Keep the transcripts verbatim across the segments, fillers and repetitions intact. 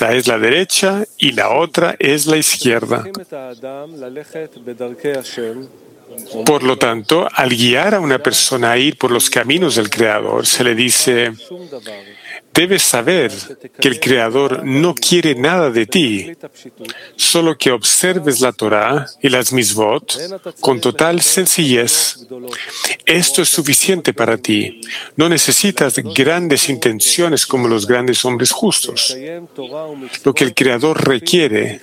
Esta es la derecha y la otra es la izquierda. Por lo tanto, al guiar a una persona a ir por los caminos del Creador, se le dice: debes saber que el Creador no quiere nada de ti, solo que observes la Torá y las mitzvot con total sencillez. Esto es suficiente para ti. No necesitas grandes intenciones como los grandes hombres justos. Lo que el Creador requiere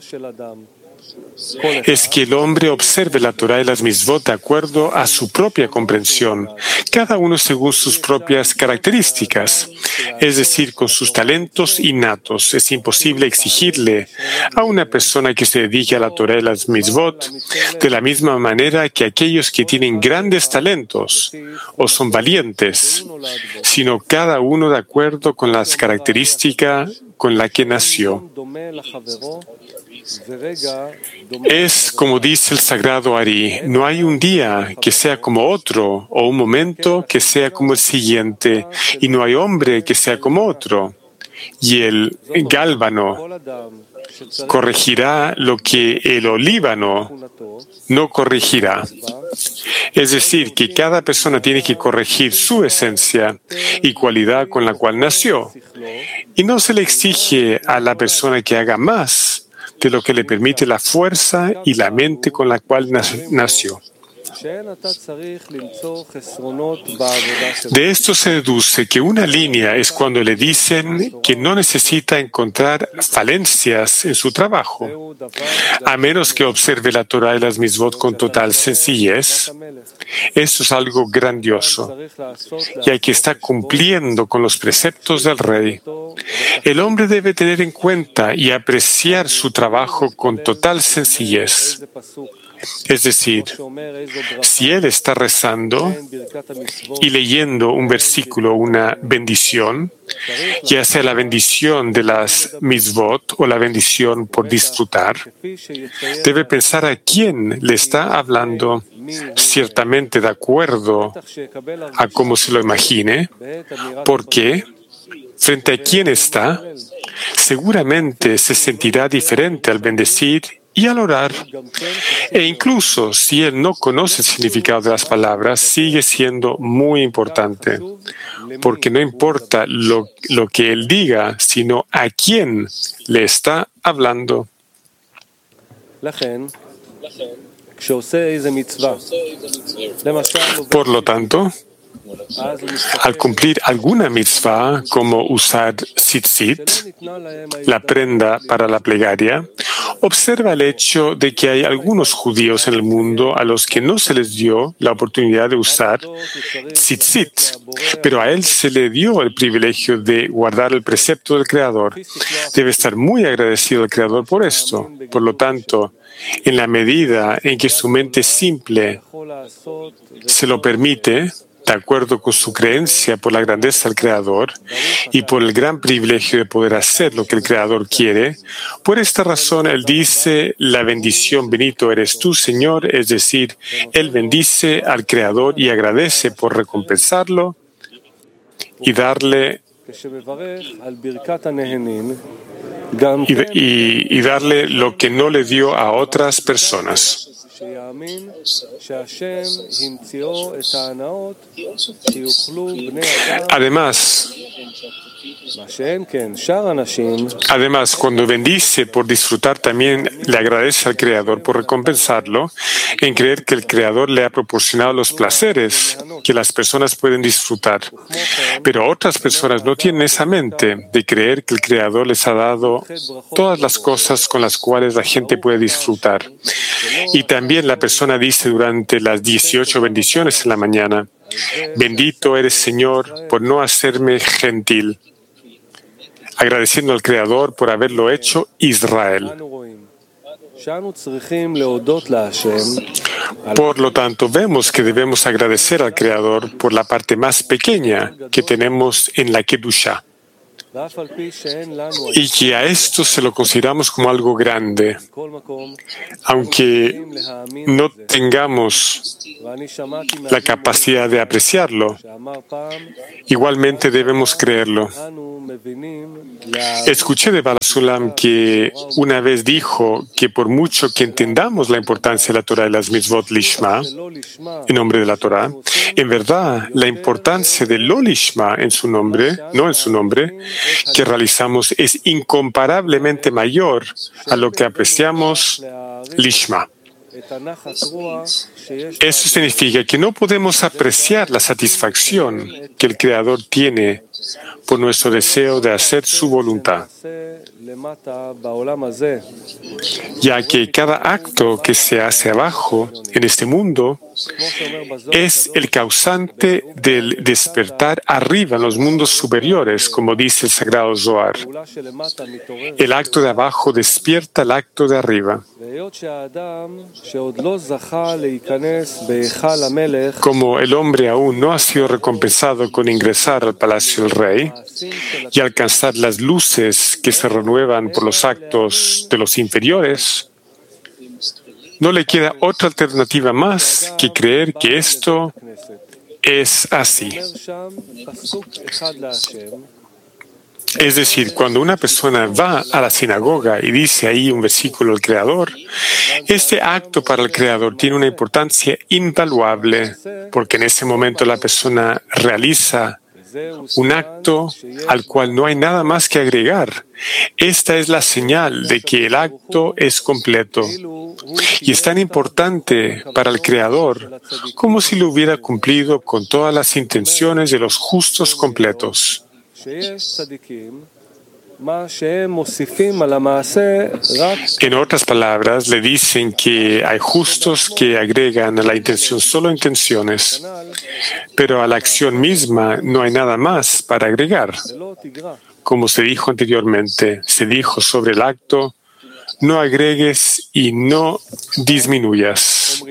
es que el hombre observe la Torá y las mitzvot de acuerdo a su propia comprensión, cada uno según sus propias características, es decir, con sus talentos innatos. Es imposible exigirle a una persona que se dedique a la Torá y las mitzvot de la misma manera que aquellos que tienen grandes talentos o son valientes, sino cada uno de acuerdo con las características con la que nació. Es como dice el sagrado Ari: no hay un día que sea como otro o un momento que sea como el siguiente, y no hay hombre que sea como otro. Y el gálbano corregirá lo que el olíbano no corregirá. Es decir, que cada persona tiene que corregir su esencia y cualidad con la cual nació. Y no se le exige a la persona que haga más de lo que le permite la fuerza y la mente con la cual nació. De esto se deduce que una línea es cuando le dicen que no necesita encontrar falencias en su trabajo, a menos que observe la Torá y las mitzvot con total sencillez. Esto es algo grandioso, ya que está cumpliendo con los preceptos del Rey. El hombre debe tener en cuenta y apreciar su trabajo con total sencillez. Es decir, si él está rezando y leyendo un versículo, una bendición, ya sea la bendición de las mitzvot o la bendición por disfrutar, debe pensar a quién le está hablando, ciertamente de acuerdo a cómo se lo imagine, porque frente a quién está, seguramente se sentirá diferente al bendecir y al orar. E incluso si él no conoce el significado de las palabras, sigue siendo muy importante, porque no importa lo, lo que él diga, sino a quién le está hablando. Por lo tanto, al cumplir alguna mitzvah, como usar tzitzit, la prenda para la plegaria, observa el hecho de que hay algunos judíos en el mundo a los que no se les dio la oportunidad de usar tzitzit, pero a él se le dio el privilegio de guardar el precepto del Creador. Debe estar muy agradecido al Creador por esto. Por lo tanto, en la medida en que su mente simple se lo permite, de acuerdo con su creencia por la grandeza del Creador y por el gran privilegio de poder hacer lo que el Creador quiere, por esta razón Él dice: la bendición bendito eres tú, Señor, es decir, Él bendice al Creador y agradece por recompensarlo y darle y, y, y darle lo que no le dio a otras personas. Además, Además, cuando bendice por disfrutar, también le agradece al Creador por recompensarlo, en creer que el Creador le ha proporcionado los placeres que las personas pueden disfrutar. Pero otras personas no tienen esa mente de creer que el Creador les ha dado todas las cosas con las cuales la gente puede disfrutar. Y también la persona dice durante las dieciocho bendiciones en la mañana: bendito eres, Señor, por no hacerme gentil, agradeciendo al Creador por haberlo hecho Israel. Por lo tanto, vemos que debemos agradecer al Creador por la parte más pequeña que tenemos en la Kedushá. y que a esto se lo consideramos como algo grande, aunque no tengamos la capacidad de apreciarlo, igualmente debemos creerlo. Escuché de Baal HaSulam que una vez dijo que por mucho que entendamos la importancia de la Torah y las mitzvot lishma, en nombre de la Torah, en verdad la importancia de lo lishma en su nombre, no en su nombre, que realizamos es incomparablemente mayor a lo que apreciamos lishma. Eso significa que no podemos apreciar la satisfacción que el Creador tiene por nuestro deseo de hacer su voluntad, ya que cada acto que se hace abajo en este mundo es el causante del despertar arriba en los mundos superiores, como dice el Sagrado Zohar. El acto de abajo despierta el acto de arriba. Como el hombre aún no ha sido recompensado con ingresar al palacio del rey y alcanzar las luces que se renuevan por los actos de los inferiores, no le queda otra alternativa más que creer que esto es así. Es decir, cuando una persona va a la sinagoga y dice ahí un versículo del Creador, este acto para el Creador tiene una importancia invaluable, porque en ese momento la persona realiza un acto al cual no hay nada más que agregar. Esta es la señal de que el acto es completo y es tan importante para el Creador como si lo hubiera cumplido con todas las intenciones de los justos completos. En otras palabras, le dicen que hay justos que agregan a la intención solo intenciones, pero a la acción misma no hay nada más para agregar. Como se dijo anteriormente, se dijo sobre el acto, no agregues y no disminuyas.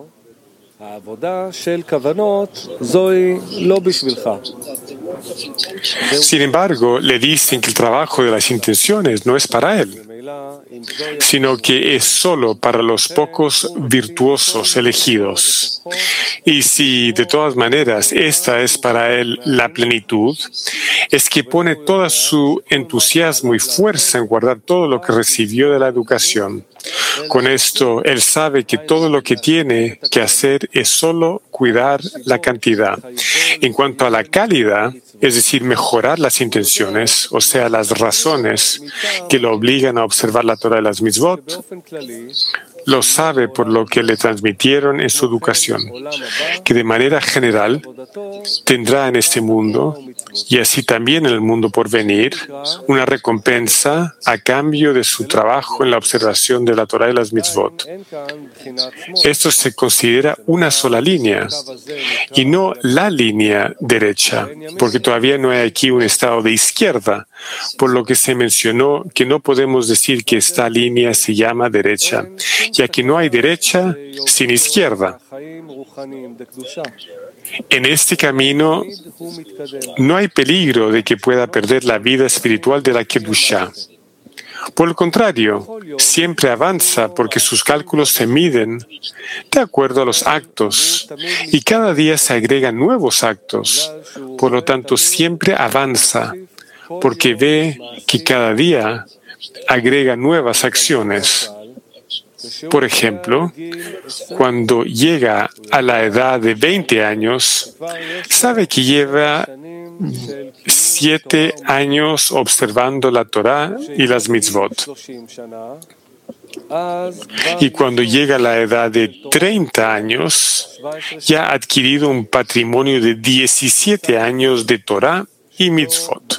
Sin embargo, le dicen que el trabajo de las intenciones no es para él, sino que es solo para los pocos virtuosos elegidos. Y si de todas maneras esta es para él la plenitud, es que pone todo su entusiasmo y fuerza en guardar todo lo que recibió de la educación. Con esto, él sabe que todo lo que tiene que hacer es solo cuidar la cantidad. En cuanto a la calidad, es decir, mejorar las intenciones, o sea, las razones que lo obligan a observar la Torah de las mitzvot, lo sabe por lo que le transmitieron en su educación, que de manera general tendrá en este mundo, y así también en el mundo por venir, una recompensa a cambio de su trabajo en la observación de la Torah y las mitzvot. Esto se considera una sola línea, y no la línea derecha, porque todavía no hay aquí un estado de izquierda, por lo que se mencionó que no podemos decir que esta línea se llama derecha, ya que no hay derecha sin izquierda. En este camino no hay peligro de que pueda perder la vida espiritual de la Kedushá. Por el contrario, siempre avanza porque sus cálculos se miden de acuerdo a los actos y cada día se agregan nuevos actos. Por lo tanto, siempre avanza porque ve que cada día agrega nuevas acciones. Por ejemplo, cuando llega a la edad de veinte años, sabe que lleva siete años observando la Torah y las mitzvot. Y cuando llega a la edad de treinta años, ya ha adquirido un patrimonio de diecisiete años de Torah y mitzvot.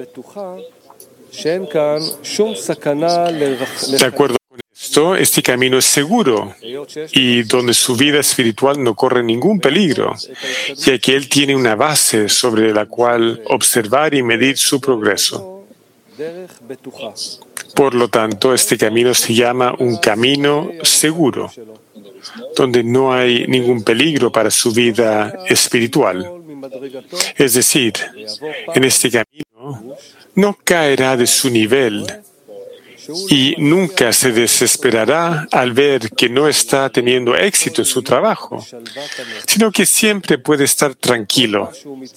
De acuerdo con esto, este camino es seguro y donde su vida espiritual no corre ningún peligro, ya que él tiene una base sobre la cual observar y medir su progreso. Por lo tanto, este camino se llama un camino seguro, donde no hay ningún peligro para su vida espiritual. Es decir, en este camino pero no caerá de su nivel y nunca se desesperará al ver que no está teniendo éxito en su trabajo, sino que siempre puede estar tranquilo.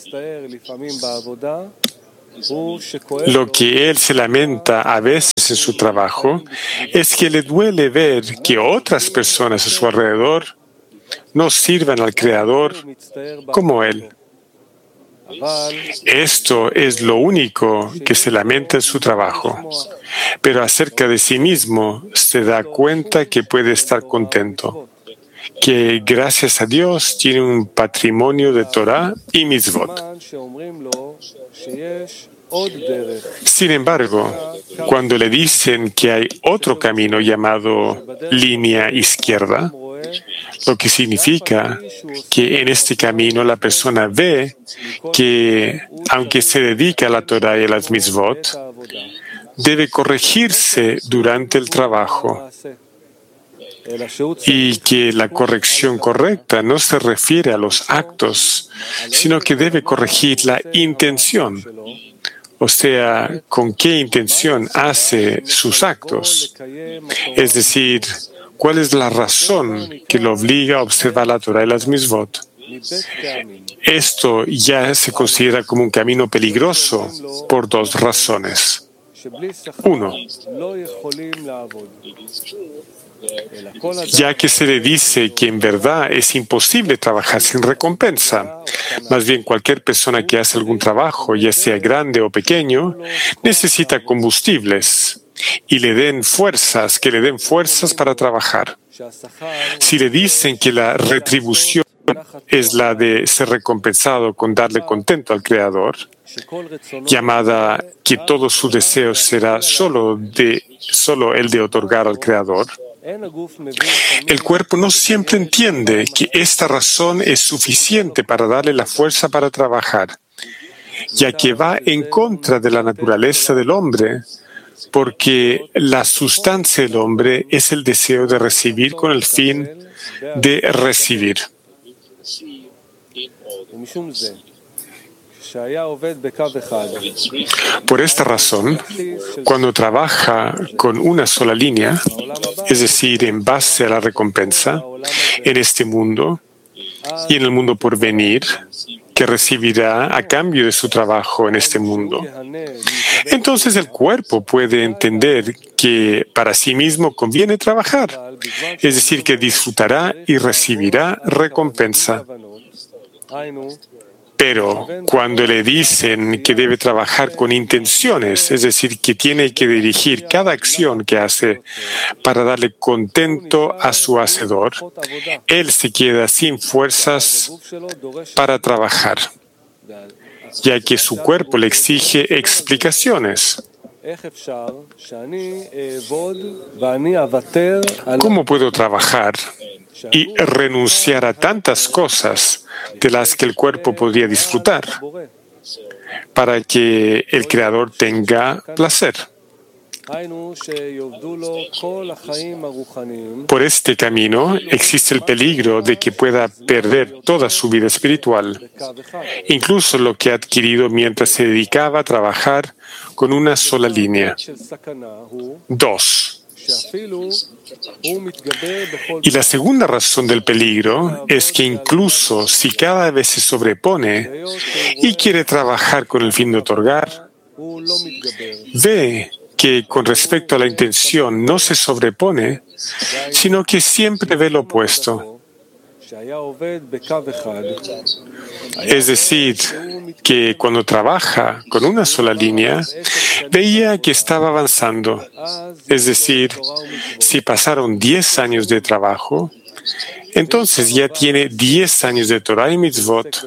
Lo que él se lamenta a veces en su trabajo es que le duele ver que otras personas a su alrededor no sirvan al Creador como él. Esto es lo único que se lamenta en su trabajo, pero acerca de sí mismo se da cuenta que puede estar contento, que gracias a Dios tiene un patrimonio de Torah y mitzvot. Sin embargo, cuando le dicen que hay otro camino llamado línea izquierda, lo que significa que en este camino la persona ve que, aunque se dedica a la Torah y a las mitzvot, debe corregirse durante el trabajo, y que la corrección correcta no se refiere a los actos, sino que debe corregir la intención, o sea, con qué intención hace sus actos. Es decir, ¿cuál es la razón que lo obliga a observar la Torah y las mitzvot? Esto ya se considera como un camino peligroso por dos razones. Uno, ya que se le dice que en verdad es imposible trabajar sin recompensa. Más bien, cualquier persona que hace algún trabajo, ya sea grande o pequeño, necesita combustibles y le den fuerzas, que le den fuerzas para trabajar. Si le dicen que la retribución es la de ser recompensado con darle contento al Creador, llamada que todo su deseo será solo, de, solo el de otorgar al Creador, el cuerpo no siempre entiende que esta razón es suficiente para darle la fuerza para trabajar, ya que va en contra de la naturaleza del hombre, porque la sustancia del hombre es el deseo de recibir con el fin de recibir. Por esta razón, cuando trabaja con una sola línea, es decir, en base a la recompensa, en este mundo y en el mundo por venir, que recibirá a cambio de su trabajo en este mundo, entonces el cuerpo puede entender que para sí mismo conviene trabajar, es decir, que disfrutará y recibirá recompensa. Pero cuando le dicen que debe trabajar con intenciones, es decir, que tiene que dirigir cada acción que hace para darle contento a su hacedor, él se queda sin fuerzas para trabajar, ya que su cuerpo le exige explicaciones. ¿Cómo puedo trabajar y renunciar a tantas cosas de las que el cuerpo podría disfrutar para que el Creador tenga placer? Por este camino existe el peligro de que pueda perder toda su vida espiritual, incluso lo que ha adquirido mientras se dedicaba a trabajar con una sola línea. Dos. Y la segunda razón del peligro es que incluso si cada vez se sobrepone y quiere trabajar con el fin de otorgar, ve que con respecto a la intención no se sobrepone, sino que siempre ve lo opuesto. Es decir, que cuando trabaja con una sola línea, veía que estaba avanzando. Es decir, si pasaron diez años de trabajo, entonces ya tiene diez años de Torah y mitzvot.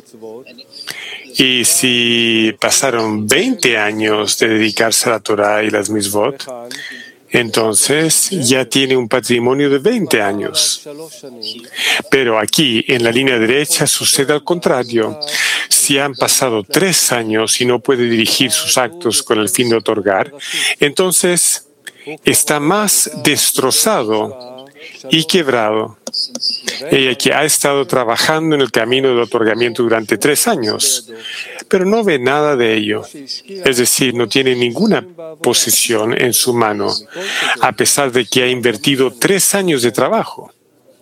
Y si pasaron veinte años de dedicarse a la Torah y las mitzvot, entonces ya tiene un patrimonio de veinte años. Pero aquí, en la línea derecha, sucede al contrario. Si han pasado tres años y no puede dirigir sus actos con el fin de otorgar, entonces está más destrozado y quebrado. Ella que ha estado trabajando en el camino del otorgamiento durante tres años, pero no ve nada de ello. Es decir, no tiene ninguna posesión en su mano, a pesar de que ha invertido tres años de trabajo.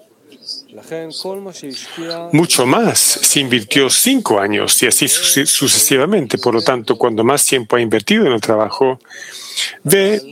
Mucho más si invirtió cinco años y así sucesivamente. Por lo tanto, cuando más tiempo ha invertido en el trabajo, ve